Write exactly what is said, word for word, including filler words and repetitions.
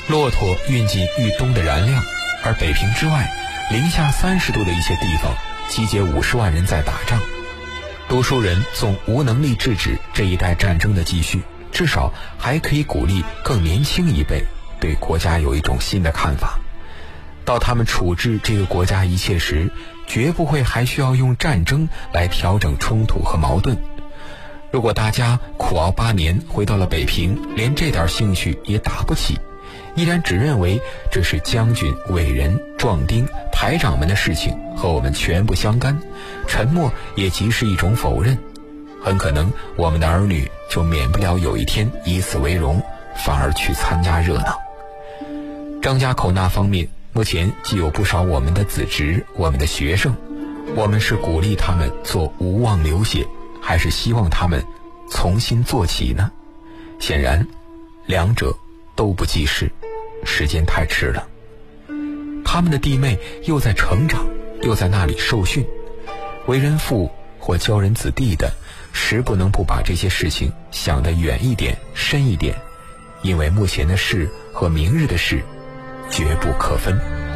骆驼运进豫东的燃料，而北平之外零下三十度的一些地方集结五十万人在打仗。读书人纵无能力制止这一代战争的继续，至少还可以鼓励更年轻一辈对国家有一种新的看法。到他们处置这个国家一切时，绝不会还需要用战争来调整冲突和矛盾。如果大家苦熬八年回到了北平，连这点兴趣也打不起，依然只认为这是将军、伟人、壮丁、排长们的事情，和我们全不相干，沉默也即是一种否认，很可能我们的儿女就免不了有一天以此为荣，反而去参加热闹。张家口那方面目前既有不少我们的子侄，我们的学生，我们是鼓励他们做无望流血，还是希望他们重新做起呢？显然两者都不济事，时间太迟了。他们的弟妹又在成长，又在那里受训，为人父或教人子弟的，实不能不把这些事情想得远一点、深一点，因为目前的事和明日的事绝不可分。